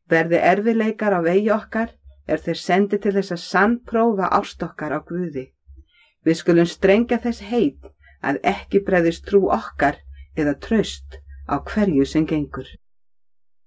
Verði erfiðleikar á vegi okkar, þeir sendi til þess að sannprófa ást okkar á Guði. Við skulum strengja þess heit að ekki bregðist trú okkar eða traust á hverju sem gengur.